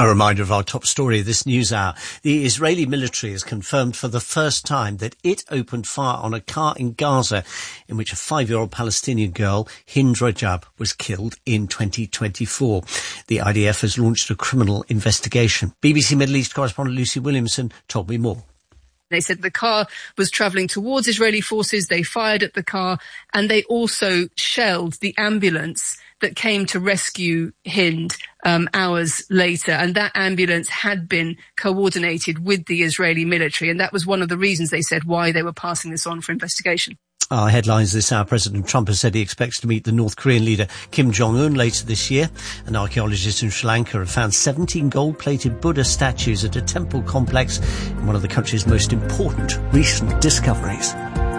A reminder of our top story of this news hour. The Israeli military has confirmed for the first time that it opened fire on a car in Gaza in which a 5-year-old Palestinian girl, Hind Rajab, was killed in 2024. The IDF has launched a criminal investigation. BBC Middle East correspondent Lucy Williamson told me more. They said the car was travelling towards Israeli forces. They fired at the car and they also shelled the ambulance that came to rescue Hind hours later. And that ambulance had been coordinated with the Israeli military. And that was one of the reasons, they said, why they were passing this on for investigation. Our headlines this hour. President Trump has said he expects to meet the North Korean leader Kim Jong-un later this year. And archaeologists in Sri Lanka have found 17 gold-plated Buddha statues at a temple complex in one of the country's most important recent discoveries.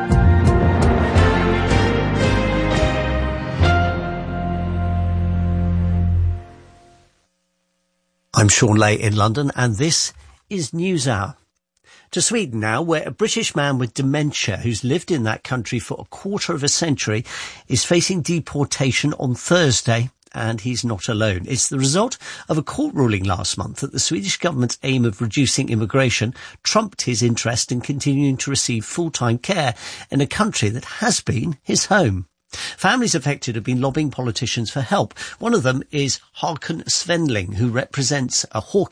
I'm Sean Lay in London, and this is NewsHour. To Sweden now, where a British man with dementia who's lived in that country for a quarter of a century is facing deportation on Thursday, and he's not alone. It's the result of a court ruling last month that the Swedish government's aim of reducing immigration trumped his interest in continuing to receive full-time care in a country that has been his home. Families affected have been lobbying politicians for help. One of them is Håkan Svenning, who represents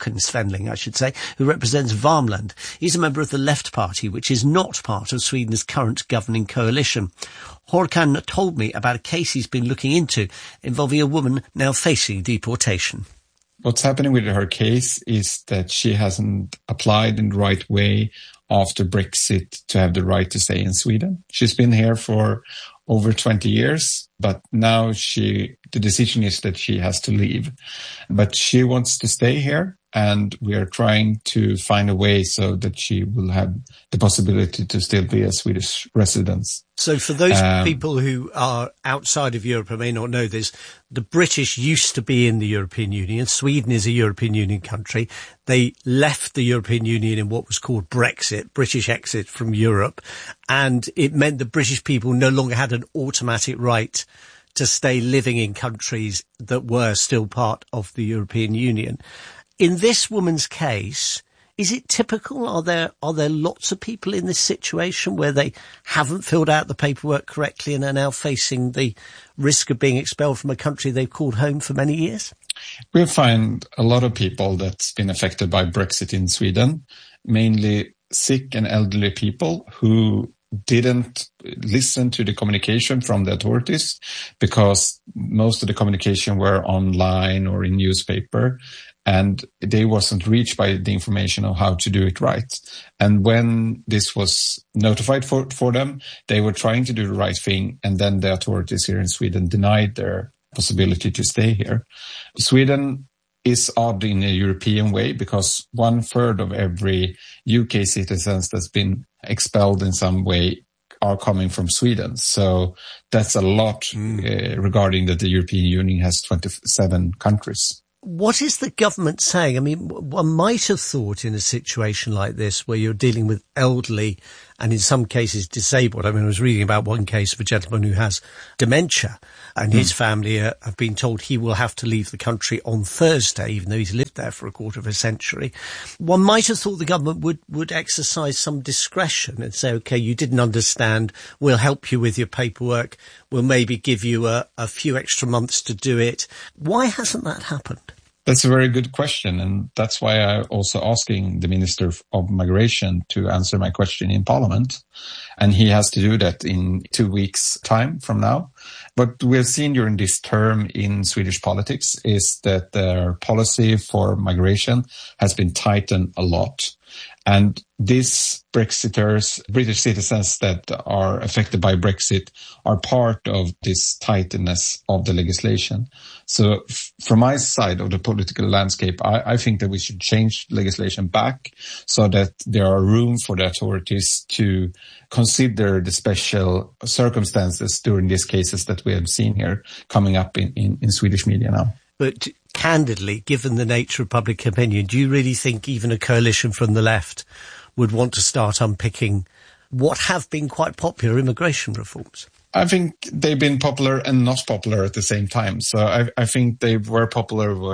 Värmland. He's a member of the Left Party, which is not part of Sweden's current governing coalition. Håkan told me about a case he's been looking into involving a woman now facing deportation. What's happening with her case is that she hasn't applied in the right way after Brexit to have the right to stay in Sweden. She's been here for over 20 years, but now the decision is that she has to leave. But she wants to stay here, and we are trying to find a way so that she will have the possibility to still be a Swedish resident. So for those people who are outside of Europe and may not know this, the British used to be in the European Union. Sweden is a European Union country. They left the European Union in what was called Brexit, British exit from Europe. And it meant that British people no longer had an automatic right to stay living in countries that were still part of the European Union. In this woman's case, is it typical? Are there lots of people in this situation where they haven't filled out the paperwork correctly and are now facing the risk of being expelled from a country they've called home for many years? We find a lot of people that's been affected by Brexit in Sweden, mainly sick and elderly people who didn't listen to the communication from the authorities because most of the communication were online or in newspaper, and they wasn't reached by the information of how to do it right. And when this was notified for them, they were trying to do the right thing, and then the authorities here in Sweden denied their possibility to stay here. Sweden is odd in a European way because 1/3 of every UK citizens that's been expelled in some way are coming from Sweden. So that's a lot regarding that the European Union has 27 countries. What is the government saying? I mean, one might have thought in a situation like this where you're dealing with elderly and in some cases disabled. I mean, I was reading about one case of a gentleman who has dementia and his family have been told he will have to leave the country on Thursday, even though he's lived there for a quarter of a century. One might have thought the government would exercise some discretion and say, OK, you didn't understand. We'll help you with your paperwork. We'll maybe give you a few extra months to do it. Why hasn't that happened? That's a very good question. And that's why I'm also asking the Minister of Migration to answer my question in Parliament. And he has to do that in 2 weeks' time from now. What we have seen during this term in Swedish politics is that their policy for migration has been tightened a lot. And these Brexiters, British citizens that are affected by Brexit, are part of this tightness of the legislation. So from my side of the political landscape, I think that we should change legislation back so that there are room for the authorities to consider the special circumstances during these cases that we have seen here coming up in Swedish media now. But candidly, given the nature of public opinion, do you really think even a coalition from the left would want to start unpicking what have been quite popular immigration reforms? I think they've been popular and not popular at the same time. So I think they were popular where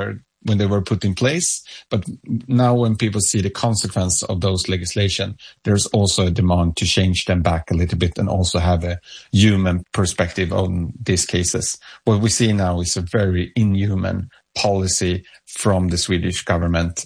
when they were put in place. But now when people see the consequence of those legislation, there's also a demand to change them back a little bit and also have a human perspective on these cases. What we see now is a very inhuman policy from the Swedish government.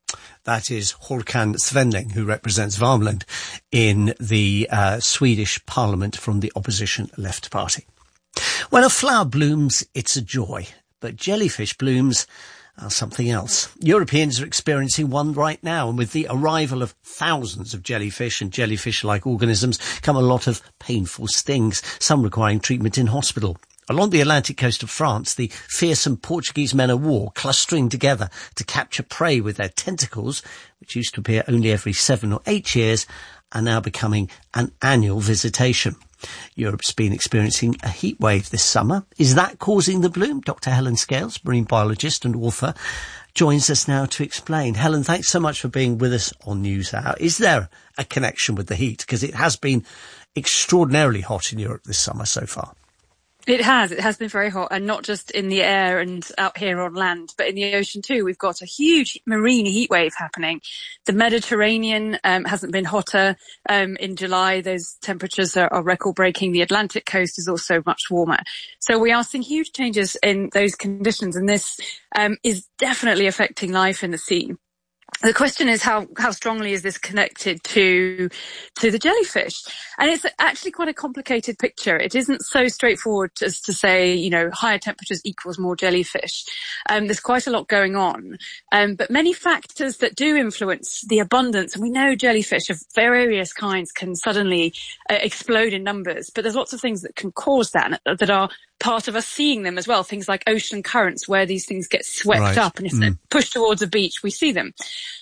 That is Håkan Svenning, who represents Värmland in the Swedish Parliament from the opposition Left Party. When a flower blooms, it's a joy, but jellyfish blooms are something else. Europeans are experiencing one right now, and with the arrival of thousands of jellyfish and jellyfish-like organisms come a lot of painful stings, some requiring treatment in hospital. Along the Atlantic coast of France, the fearsome Portuguese men of war clustering together to capture prey with their tentacles, which used to appear only every 7 or 8 years, are now becoming an annual visitation. Europe's been experiencing a heat wave this summer. Is that causing the bloom? Dr. Helen Scales, marine biologist and author, joins us now to explain. Helen, thanks so much for being with us on NewsHour. Is there a connection with the heat? Because it has been extraordinarily hot in Europe this summer so far. It has been very hot, and not just in the air and out here on land, but in the ocean too. We've got a huge marine heat wave happening. The Mediterranean hasn't been hotter. In July, those temperatures are record breaking. The Atlantic coast is also much warmer. So we are seeing huge changes in those conditions, and this is definitely affecting life in the sea. The question is how strongly is this connected to the jellyfish? And it's actually quite a complicated picture. It isn't so straightforward as to say, higher temperatures equals more jellyfish. There's quite a lot going on. But many factors that do influence the abundance, and we know jellyfish of various kinds can suddenly explode in numbers, but there's lots of things that can cause that are part of us seeing them as well. Things like ocean currents, where these things get swept up, and if they're pushed towards a beach, we see them.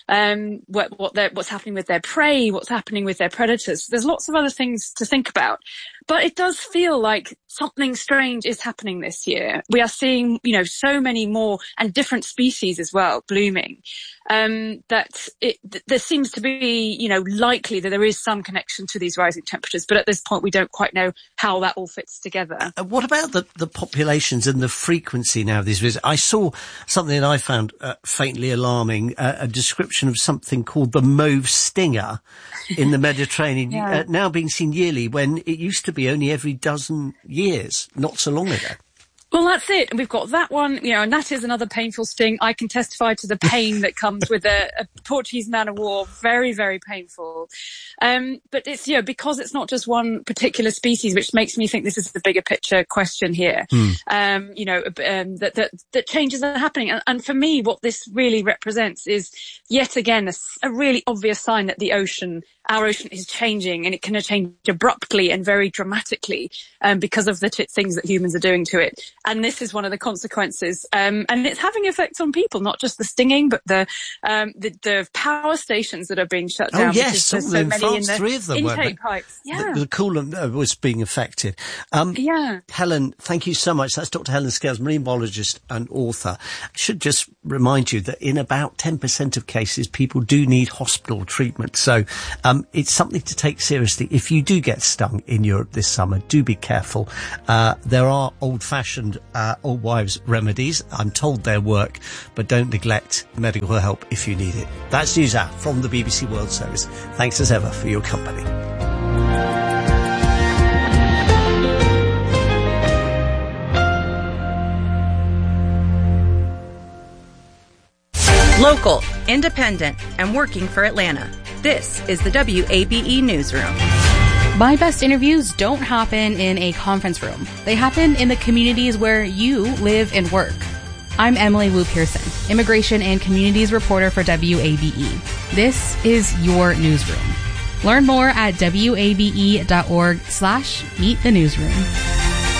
What's happening with their prey, what's happening with their predators. There's lots of other things to think about. But it does feel like something strange is happening this year. We are seeing, so many more and different species as well blooming. There seems to be, likely that there is some connection to these rising temperatures, but at this point we don't quite know how that all fits together. What about the populations and the frequency now of these visits? I saw something that I found faintly alarming, a description of something called the mauve stinger in the Mediterranean, now being seen yearly when it used to be only every dozen years, not so long ago. Well, that's it. And we've got that one, and that is another painful sting. I can testify to the pain that comes with a Portuguese man of war. Very, very painful. But it's, because it's not just one particular species, which makes me think this is the bigger picture question here. That changes are happening. And for me, what this really represents is yet again a really obvious sign that our ocean is changing, and it can change abruptly and very dramatically because of the things that humans are doing to it. And this is one of the consequences. And it's having effects on people, not just the stinging, but the power stations that are being shut down. Oh, yes, so many France, in the 3 of them intake pipes. Yeah. The coolant was being affected. Helen, thank you so much. That's Dr. Helen Scales, marine biologist and author. I should just remind you that in about 10% of cases, people do need hospital treatment. So it's something to take seriously. If you do get stung in Europe this summer, do be careful. There are old-fashioned old wives' remedies. I'm told they work, but don't neglect medical help if you need it. That's NewsHour from the BBC World Service. Thanks as ever for your company. Local, independent, and working for Atlanta. This is the WABE Newsroom. My best interviews don't happen in a conference room. They happen in the communities where you live and work. I'm Emily Wu Pearson, immigration and communities reporter for WABE. This is your newsroom. Learn more at wabe.org/meet the newsroom.